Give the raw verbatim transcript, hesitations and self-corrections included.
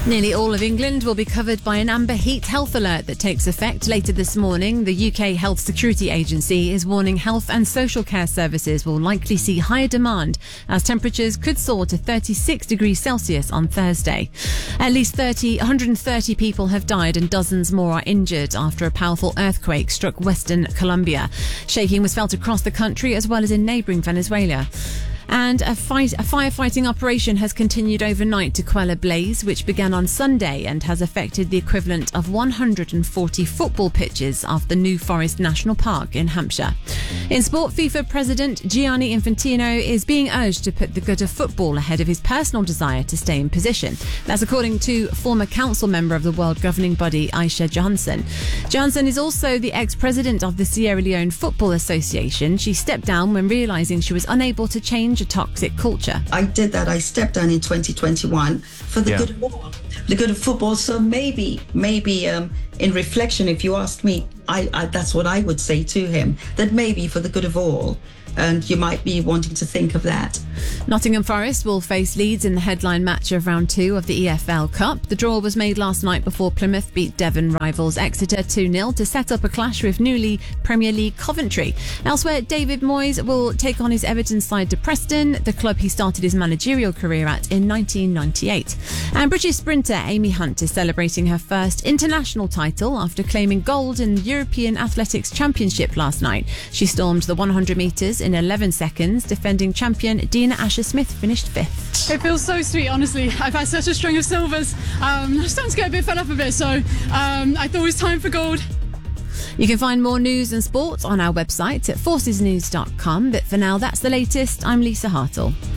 Nearly all of England will be covered by an amber heat health alert that takes effect later this morning. The U K Health Security Agency is warning health and social care services will likely see higher demand as temperatures could soar to thirty-six degrees Celsius on Thursday. At least thirty, one hundred thirty people have died and dozens more are injured after a powerful earthquake struck Western Colombia. Shaking was felt across the country as well as in neighbouring Venezuela. And a, fight, a firefighting operation has continued overnight to quell a blaze which began on Sunday and has affected the equivalent of one hundred forty football pitches off the New Forest National Park in Hampshire. In sport, FIFA President Gianni Infantino is being urged to put the good of football ahead of his personal desire to stay in position. That's according to former council member of the world governing body Aisha Johansson. Johansson is also the ex-president of the Sierra Leone Football Association. She stepped down when realising she was unable to change a toxic culture. I did that. I stepped down in twenty twenty-one for the yeah. good of all, the good of football. So maybe, maybe um, in reflection, if you asked me, I, I that's what I would say to him, that maybe for the good of all. And you might be wanting to think of that. Nottingham Forest will face Leeds in the headline match of round two of the E F L Cup. The draw was made last night before Plymouth beat Devon rivals Exeter two nil to set up a clash with newly Premier League Coventry. Elsewhere, David Moyes will take on his Everton side to Preston, the club he started his managerial career at in nineteen ninety-eight. And British sprinter Amy Hunt is celebrating her first international title after claiming gold in the European Athletics Championship last night. She stormed the one hundred metres in eleven seconds. Defending champion Dina Asher-Smith finished fifth. It feels so sweet, honestly. I've had such a string of silvers. Um, I'm starting to get a bit fed up of it, so um, I thought it was time for gold. You can find more news and sports on our website at forces news dot com. But for now, that's the latest. I'm Lisa Hartle.